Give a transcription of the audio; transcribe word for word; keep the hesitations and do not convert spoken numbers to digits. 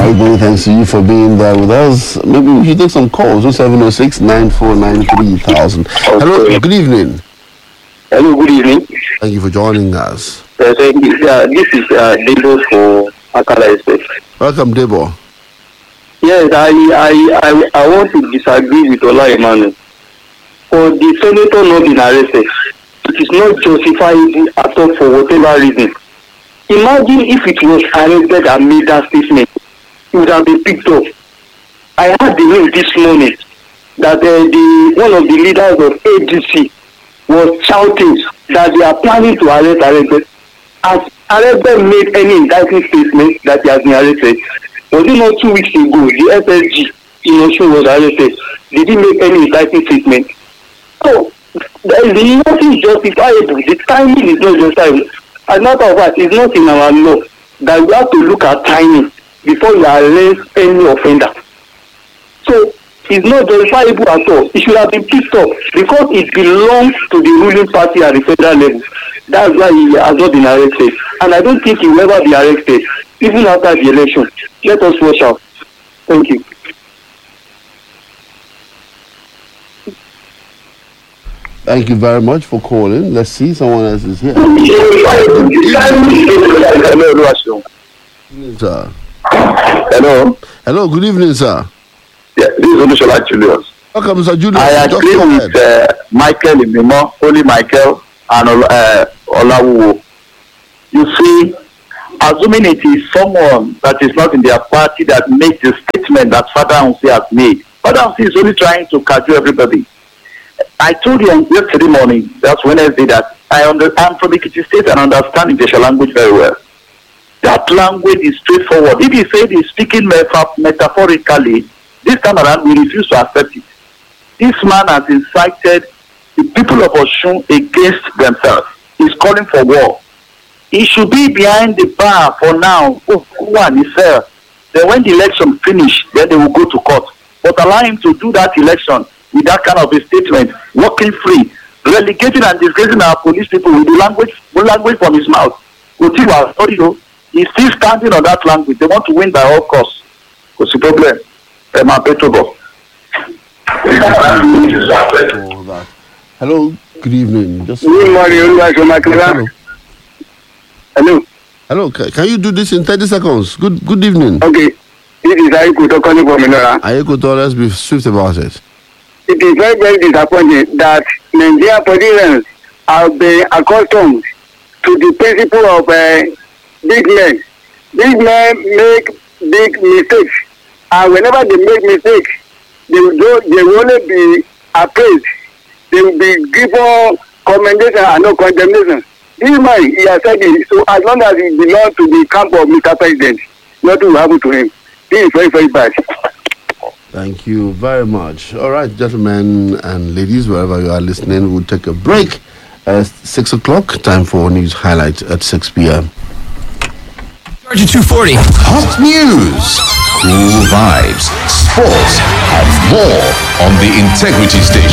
right, many thanks to you for being there with us. Maybe we should take some calls. oh seven oh six, nine four nine three thousand. Hello, good evening. Hello, good evening. Thank you for joining us. Uh, thank you. Uh, this is uh, Debo for Akala Estate. Welcome, Debo. Yes, I, I, I, I want to disagree with Ola Emmanuel. For the senator not being arrested, it is not justifiable at all for whatever reason. Imagine if it was arrested and made that statement, it would have been picked up. I had the news this morning that uh, the one of the leaders of A D C was shouting that they are planning to arrest arrested. Has arrested made any indictment statement that he has been arrested? Was it not two weeks ago the S S G in Osun was arrested? Did he make any indictment statement? So there is nothing justifiable. The timing is not justifiable. As a matter of fact, it's not in our law that we have to look at timing before you arrest any offender. So it's not justifiable at all. It should have been picked up because it belongs to the ruling party at the federal level. That's why he has not been arrested. And I don't think he will ever be arrested, even after the election. Let us watch out. Thank you. Thank you very much for calling. Let's see, someone else is here. Hello, Sir. Hello. Hello, good evening, sir. Yeah, this is Olusola Julius. Welcome, Sir Julius. I agree with uh, Michael Imimo, Holy Michael, and uh, Olawuwo. You see, assuming it is someone that is not in their party that makes the statement that Father Ansi has made, Father Ansi is only trying to cajole everybody. I told you on yesterday morning, that's Wednesday, that I under, I'm from Ekiti State and understand English language very well. That language is straightforward. If he said he's speaking metaf- metaphorically, this time around we refuse to accept it. This man has incited the people of Osun against themselves. He's calling for war. He should be behind the bar for now. Oh, one is there. Then when the election finish, then they will go to court. But allow him to do that election with that kind of a statement, walking free, relegating and disgracing our police people with the language, with language from his mouth. He's still standing on that language. They want to win by all costs. What's the problem? Hello, good evening. Just Good morning, hello. Hello. Hello, ca- can you do this in thirty seconds? Good good evening. Okay. This is Ayiko calling from Minora. Ayeko, let's be swift about it. It is very, very disappointing that Nigerian politicians have been accustomed to the principle of uh, big men. Big men make big mistakes, and whenever they make mistakes, they will, do, they will only be appraised. They will be given commendation and no condemnation. This man, he has said it, so as long as he belongs to the camp of Mister President, nothing will happen to him. This is very, very bad. Thank you very much. All right, gentlemen and ladies, wherever you are listening, we'll take a break at six o'clock. Time for news highlights at six p.m. Charger two forty. Hot news, cool vibes, sports, and more on the Integrity Station.